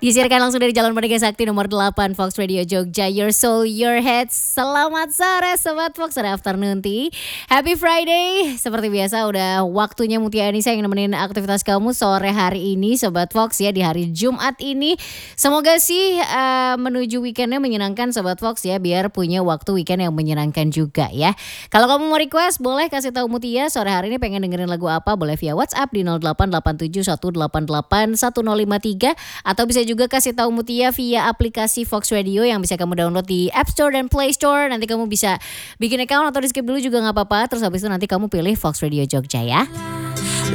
Disiarkan langsung dari Jalan Merdeka Sakti nomor 8 Fox Radio Jogja. Your soul, your head. Selamat sore Sobat Fox, sore afternoon tea. Happy Friday. Seperti biasa udah waktunya Mutia Anissa yang nemenin aktivitas kamu sore hari ini Sobat Fox ya, di hari Jumat ini. Semoga sih menuju weekendnya menyenangkan Sobat Fox ya, biar punya waktu weekend yang menyenangkan juga ya. Kalau kamu mau request boleh kasih tahu Mutia sore hari ini pengen dengerin lagu apa, boleh via WhatsApp di 0887188153 atau bisa juga kasih tahu Mutia via aplikasi Fox Radio yang bisa kamu download di App Store dan Play Store. Nanti kamu bisa bikin account atau di skip dulu juga nggak apa-apa. Terus habis itu nanti kamu pilih Fox Radio Jogja ya.